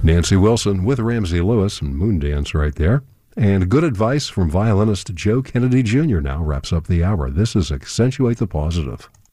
Nancy Wilson with Ramsey Lewis and Moondance right there. And good advice from violinist Joe Kennedy Jr. now wraps up the hour. This is Accentuate the Positive.